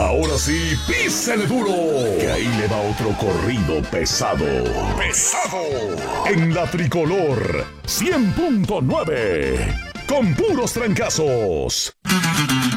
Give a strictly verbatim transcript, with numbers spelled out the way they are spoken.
Ahora sí, písele duro, que ahí le va otro corrido pesado. ¡Pesado! En la Tricolor cien punto nueve, con puros trancazos.